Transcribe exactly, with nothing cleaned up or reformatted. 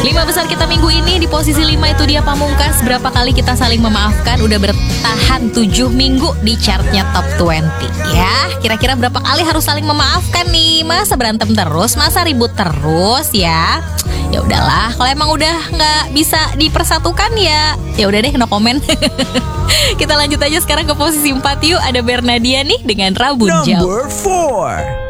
Lima besar kita minggu ini di posisi lima itu dia Pamungkas. Berapa kali kita saling memaafkan? Udah bertahan tujuh minggu di chartnya top dua puluh. Ya, kira-kira berapa kali harus saling memaafkan nih? Masa berantem terus? Masa ribut terus ya? Ya udahlah, kalau emang udah nggak bisa dipersatukan ya, ya udah deh, no comment. Kita lanjut aja sekarang ke posisi empat yuk. Ada Bernadia nih dengan Rabun Jauh. Number four.